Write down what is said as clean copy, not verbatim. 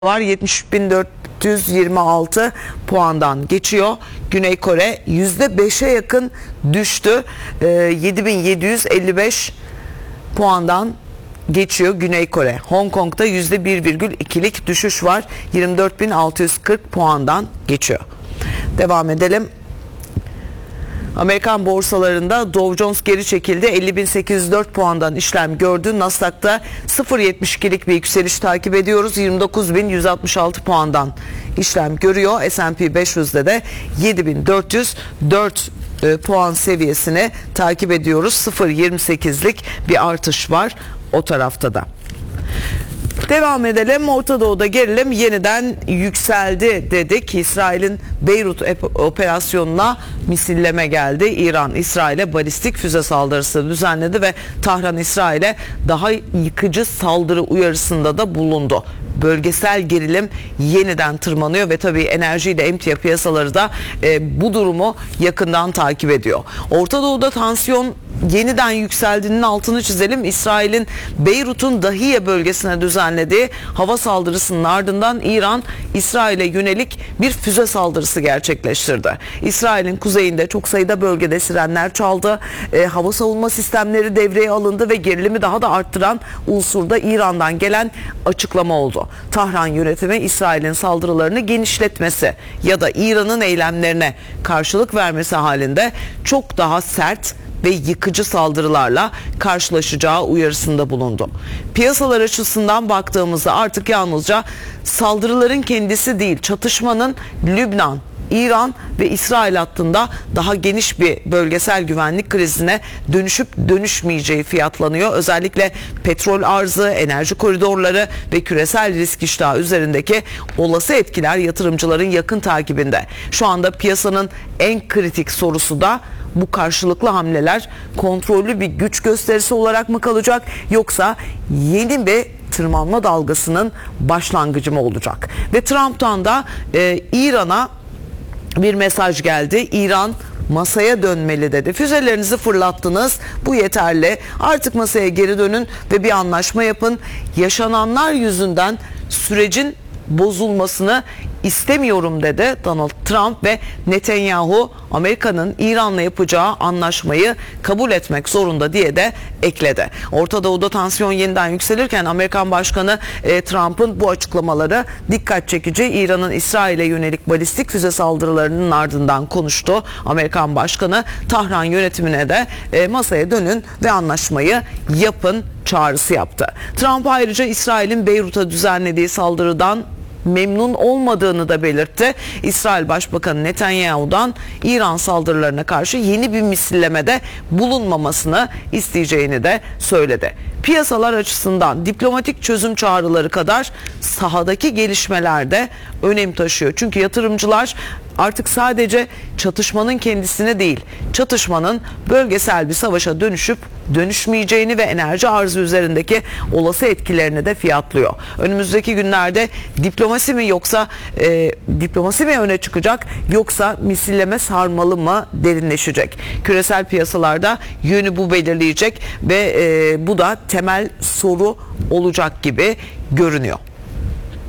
var. 70.426 puandan geçiyor. Güney Kore %5'e yakın düştü. 7.755 puandan geçiyor Güney Kore. Hong Kong'da %1,2'lik düşüş var. 24.640 puandan geçiyor. Devam edelim. Amerikan borsalarında Dow Jones geri çekildi. 50.804 puandan işlem gördü. Nasdaq'ta 0.72'lik bir yükseliş takip ediyoruz. 29.166 puandan işlem görüyor. S&P 500'de de 7.404 puan seviyesini takip ediyoruz. 0.28'lik bir artış var o tarafta da. Devam edelim. Orta Doğu'da gerilim yeniden yükseldi dedik. İsrail'in Beyrut operasyonuna misilleme geldi. İran İsrail'e balistik füze saldırısı düzenledi ve Tahran İsrail'e daha yıkıcı saldırı uyarısında da bulundu. Bölgesel gerilim yeniden tırmanıyor ve tabii enerjiyle emtia piyasaları da bu durumu yakından takip ediyor. Orta Doğu'da tansiyon yeniden yükseldiğinin altını çizelim. İsrail'in Beyrut'un Dahiye bölgesine düzenlediği hava saldırısının ardından İran İsrail'e yönelik bir füze saldırısı gerçekleştirdi. İsrail'in kuzeyinde çok sayıda bölgede sirenler çaldı. Hava savunma sistemleri devreye alındı ve gerilimi daha da arttıran unsurda İran'dan gelen açıklama oldu. Tahran yönetimi İsrail'in saldırılarını genişletmesi ya da İran'ın eylemlerine karşılık vermesi halinde çok daha sert ve yıkıcı saldırılarla karşılaşacağı uyarısında bulundu. Piyasalar açısından baktığımızda artık yalnızca saldırıların kendisi değil, çatışmanın Lübnan, İran ve İsrail hattında daha geniş bir bölgesel güvenlik krizine dönüşüp dönüşmeyeceği fiyatlanıyor. Özellikle petrol arzı, enerji koridorları ve küresel risk iştahı üzerindeki olası etkiler yatırımcıların yakın takibinde. Şu anda piyasanın en kritik sorusu da bu karşılıklı hamleler kontrollü bir güç gösterisi olarak mı kalacak yoksa yeni bir tırmanma dalgasının başlangıcı mı olacak? Ve Trump'tan da İran'a bir mesaj geldi. İran masaya dönmeli dedi. Füzelerinizi fırlattınız. Bu yeterli. Artık masaya geri dönün ve bir anlaşma yapın. Yaşananlar yüzünden sürecin bozulmasını istemiyorum dedi Donald Trump ve Netanyahu Amerika'nın İran'la yapacağı anlaşmayı kabul etmek zorunda diye de ekledi. Orta Doğu'da tansiyon yeniden yükselirken Amerikan Başkanı Trump'ın bu açıklamaları dikkat çekici. İran'ın İsrail'e yönelik balistik füze saldırılarının ardından konuştu. Amerikan Başkanı Tahran yönetimine de masaya dönün ve anlaşmayı yapın çağrısı yaptı. Trump ayrıca İsrail'in Beyrut'a düzenlediği saldırıdan memnun olmadığını da belirtti. İsrail Başbakanı Netanyahu'dan İran saldırılarına karşı yeni bir misillemede bulunmamasını isteyeceğini de söyledi. Piyasalar açısından diplomatik çözüm çağrıları kadar sahadaki gelişmeler de önem taşıyor. Çünkü yatırımcılar artık sadece çatışmanın kendisini değil, çatışmanın bölgesel bir savaşa dönüşüp dönüşmeyeceğini ve enerji arzı üzerindeki olası etkilerini de fiyatlıyor. Önümüzdeki günlerde diplomasi mi öne çıkacak yoksa misilleme sarmalı mı derinleşecek? Küresel piyasalarda yönü bu belirleyecek ve bu da temel soru olacak gibi görünüyor.